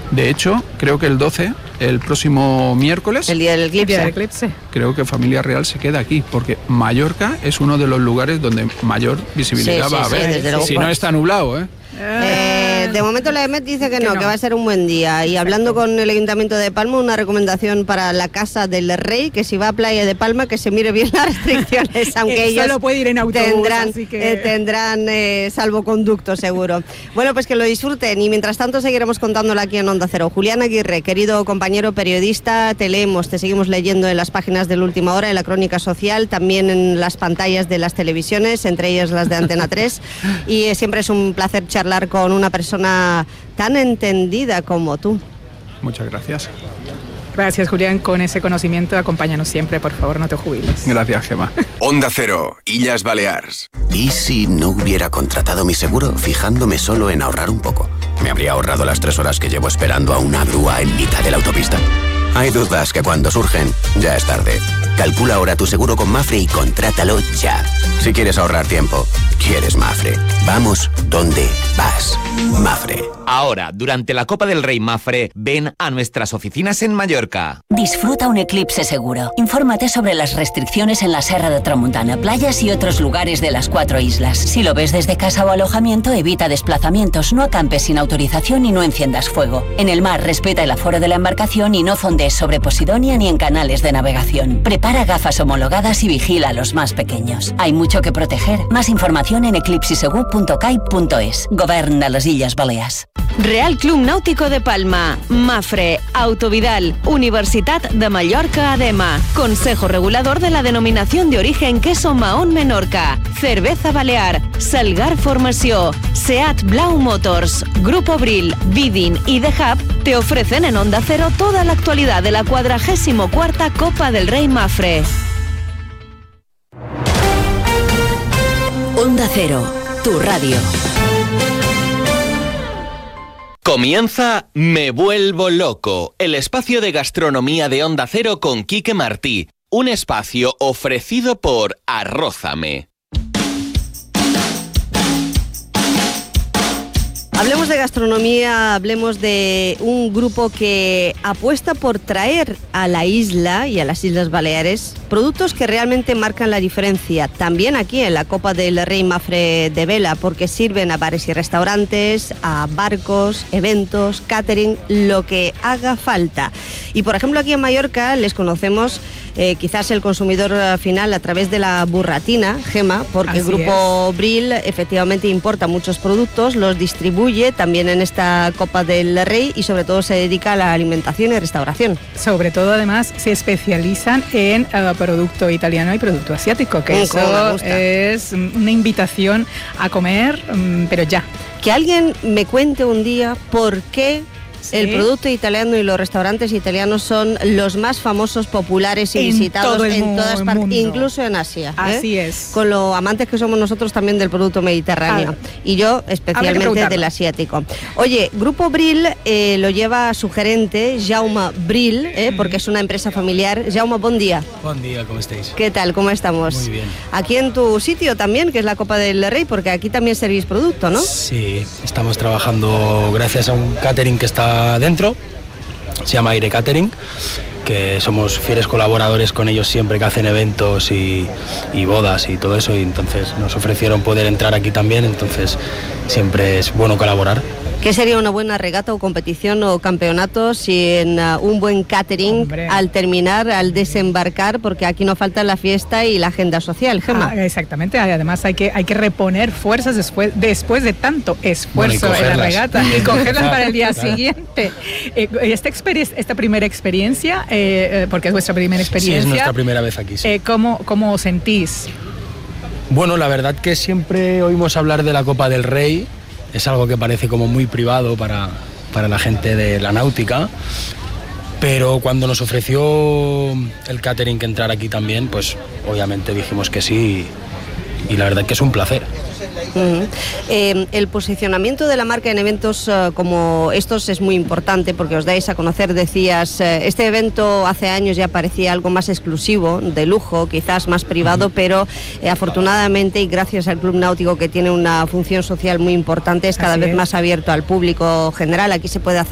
De hecho, creo que el 12, el próximo miércoles... El día del eclipse. Creo que Familia Real se queda aquí, porque Mallorca es uno de los lugares donde mayor visibilidad va a haber. Si no está nublado, ¿eh? De momento la EMET dice que no, que va a ser un buen día. Y hablando con el Ayuntamiento de Palma, una recomendación para la Casa del Rey, que si va a Playa de Palma, que se mire bien las restricciones, aunque ellos solo puede ir en autobús, tendrán salvoconducto seguro. Bueno, pues que lo disfruten y mientras tanto seguiremos contándolo aquí en Onda Cero. Julián Aguirre, querido compañero periodista, te leemos, te seguimos leyendo en las páginas de La Última Hora, en la Crónica Social, también en las pantallas de las televisiones, entre ellas las de Antena 3, y siempre es un placer charlar con una persona tan entendida como tú. Muchas gracias. Gracias, Julián, con ese conocimiento acompáñanos siempre, por favor, no te jubiles. Gracias, Gemma. Onda Cero, Illas Balears. ¿Y si no hubiera contratado mi seguro fijándome solo en ahorrar un poco? ¿Me habría ahorrado las 3 horas que llevo esperando a una grúa en mitad de la autopista? Hay dudas que cuando surgen, ya es tarde. Calcula ahora tu seguro con Mapfre y contrátalo ya. Si quieres ahorrar tiempo, quieres Mapfre. Vamos donde vas. Mapfre. Ahora, durante la Copa del Rey Mapfre, ven a nuestras oficinas en Mallorca. Disfruta un eclipse seguro. Infórmate sobre las restricciones en la Serra de Tramuntana, playas y otros lugares de las 4 islas. Si lo ves desde casa o alojamiento, evita desplazamientos, no acampes sin autorización y no enciendas fuego. En el mar, respeta el aforo de la embarcación y no fondees sobre Posidonia ni en canales de navegación. Prepara gafas homologadas y vigila a los más pequeños. Hay mucho que proteger. Más información en eclipsisegur.cai.es. Govern de les Illes Balears. Real Club Náutico de Palma, Mapfre, Autovidal, Universitat de Mallorca ADEMA, Consejo Regulador de la Denominación de Origen Queso Mahón Menorca, Cerveza Balear, Salgar Formació, Seat Blau Motors, Grupo Bril, Vidin y The Hub te ofrecen en Onda Cero toda la actualidad de la 44ª Copa del Rey Mapfre. Onda Cero, tu radio. Comienza Me Vuelvo Loco, el espacio de gastronomía de Onda Cero con Quique Martí. Un espacio ofrecido por Arrózame. Hablemos de gastronomía, hablemos de un grupo que apuesta por traer a la isla y a las Islas Baleares productos que realmente marcan la diferencia. También aquí en la Copa del Rey Mapfre de Vela, porque sirven a bares y restaurantes, a barcos, eventos, catering, lo que haga falta. Y por ejemplo aquí en Mallorca les conocemos quizás el consumidor final a través de la burratina, Gemma, porque el Grupo Bril efectivamente importa muchos productos, los distribuye también en esta Copa del Rey y sobre todo se dedica a la alimentación y restauración. Sobre todo además se especializan en producto italiano y producto asiático, que eso es una invitación a comer, pero ya. Que alguien me cuente un día por qué el producto italiano y los restaurantes italianos son los más famosos, populares y visitados en todas partes, incluso en Asia. Así es. Con lo amantes que somos nosotros también del producto mediterráneo. Y yo especialmente del asiático. Oye, Grupo Bril lo lleva su gerente, Jaume Bril, porque es una empresa familiar. Jaume, buen día. Buen día, ¿cómo estáis? ¿Qué tal? ¿Cómo estamos? Muy bien. Aquí en tu sitio también, que es la Copa del Rey, porque aquí también servís producto, ¿no? Sí, estamos trabajando gracias a un catering que está dentro, se llama Aire Catering, que somos fieles colaboradores con ellos siempre que hacen eventos y bodas y todo eso, y entonces nos ofrecieron poder entrar aquí también, entonces siempre es bueno colaborar. ¿Qué sería una buena regata o competición o campeonato sin un buen catering al terminar, al desembarcar? Porque aquí no falta la fiesta y la agenda social, Gemma. Exactamente, además hay que reponer fuerzas después de tanto esfuerzo en la regata y cogerlas para el día siguiente. Esta primera experiencia, porque es vuestra primera experiencia. Sí, es nuestra primera vez aquí. Sí. ¿Cómo os sentís? Bueno, la verdad que siempre oímos hablar de la Copa del Rey. Es algo que parece como muy privado para la gente de la náutica, pero cuando nos ofreció el catering que entrar aquí también, pues obviamente dijimos que sí y la verdad que es un placer. El posicionamiento de la marca en eventos como estos es muy importante porque os dais a conocer, decías, este evento hace años ya parecía algo más exclusivo, de lujo, quizás más privado, pero afortunadamente y gracias al Club Náutico que tiene una función social muy importante, es cada vez más abierto al público general. Aquí se puede hacer